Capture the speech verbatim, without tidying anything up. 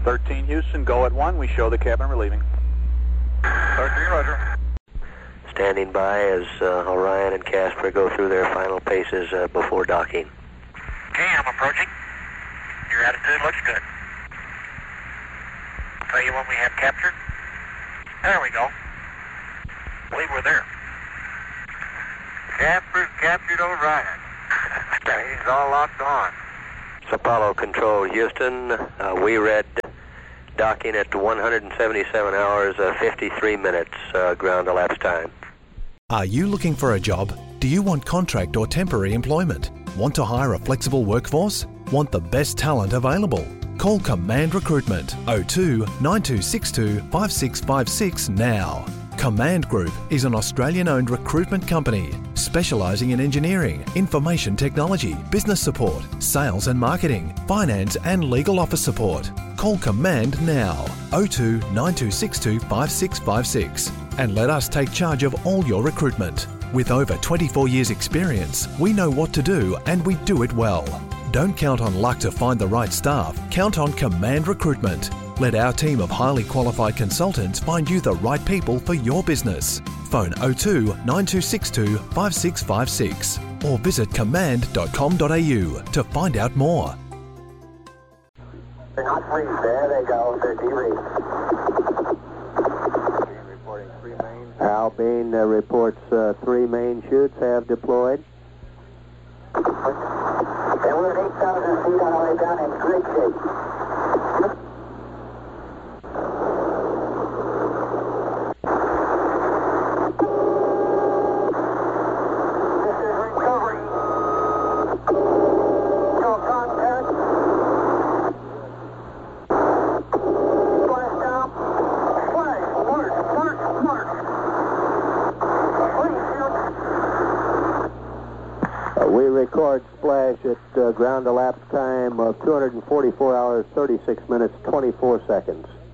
thirteen Houston, go at one. We show the cabin relieving. thirteen, roger. Standing by as uh, Orion and Casper go through their final paces uh, before docking. Okay, I'm approaching. Your attitude looks good. I'll tell you when we have captured. There we go. I believe we're there. Casper's captured Orion. He's all locked on. It's Apollo Control, Houston. Uh, we read docking at one hundred seventy-seven hours, uh, fifty-three minutes uh, ground elapsed time. Are you looking for a job? Do you want contract or temporary employment? Want to hire a flexible workforce? Want the best talent available? Call Command Recruitment oh two, nine two six two, five six five six now. Command Group is an Australian-owned recruitment company specialising in engineering, information technology, business support, sales and marketing, finance and legal office support. Call Command now, oh two, nine two six two, five six five six, and let us take charge of all your recruitment. With over twenty-four years experience, we know what to do and we do it well. Don't count on luck to find the right staff, count on Command Recruitment. Let our team of highly qualified consultants find you the right people for your business. Phone oh two, nine two six two, five six five six or visit command dot com dot a u to find out more. They're not free. There they go. They're de-reefed. Reporting three main. Al Bean uh, reports uh, three main chutes have deployed. They were at eight thousand feet on the way down in great shape. Record splash at uh, ground elapsed time of two hundred forty-four hours, thirty-six minutes, twenty-four seconds.